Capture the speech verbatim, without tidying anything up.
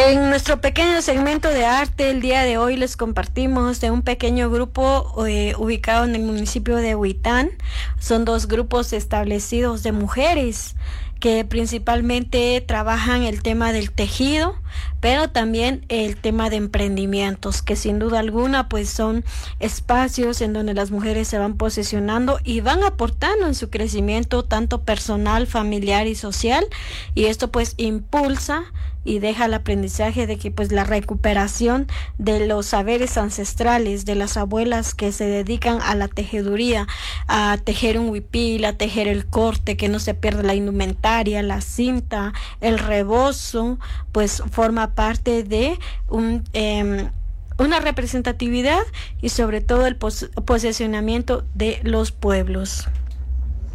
En nuestro pequeño segmento de arte, el día de hoy les compartimos de un pequeño grupo eh, ubicado en el municipio de Huitán. Son dos grupos establecidos de mujeres que principalmente trabajan el tema del tejido, pero también el tema de emprendimientos, que sin duda alguna pues son espacios en donde las mujeres se van posicionando y van aportando en su crecimiento tanto personal, familiar y social, y esto pues impulsa y deja el aprendizaje de que pues la recuperación de los saberes ancestrales de las abuelas que se dedican a la tejeduría, a tejer un huipil, a tejer el corte, que no se pierda la indumentaria, la cinta, el rebozo, pues forma parte de un eh, una representatividad y sobre todo el pos- posicionamiento de los pueblos.